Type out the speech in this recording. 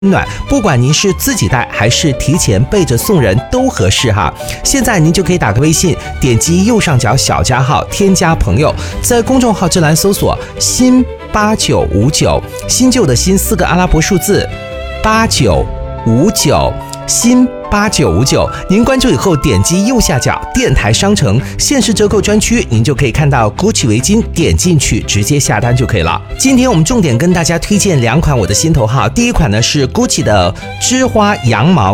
暖，不管您是自己带还是提前备着送人都合适哈。现在您就可以打开微信，点击右上角小加号，添加朋友，在公众号之栏搜索新8959，新旧的新4个阿拉伯数字8959，新8959，您关注以后点击右下角电台商城限时折扣专区，您就可以看到 GUCCI 围巾，点进去直接下单就可以了。今天我们重点跟大家推荐2款我的心头好，第一款呢是 GUCCI 的织花羊毛